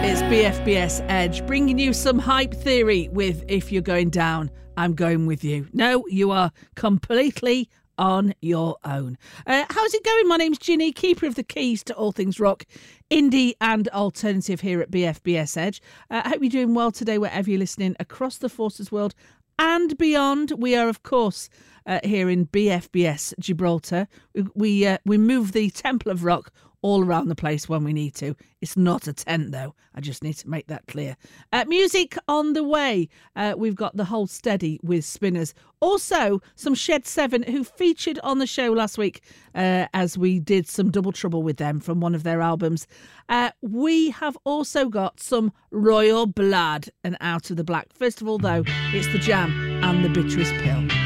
It's BFBS Edge, bringing you some hype theory with If You're Going Down, I'm Going With You. No, you are completely on your own. How's it going? My name's Ginny, keeper of the keys to all things rock, indie and alternative here at BFBS Edge. I hope you're doing well today wherever you're listening across the Forces world and beyond. We are, of course, here in BFBS Gibraltar. We move the Temple of Rock all around the place when we need to. It's not a tent, though. I just need to make that clear. Music on the way. We've got the Hold Steady with Spinners. Also, some Shed 7 who featured on the show last week as we did some Double Trouble with them from one of their albums. We have also got some Royal Blood and Out of the Black. First of all, though, it's The Jam and The Bitterest Pill.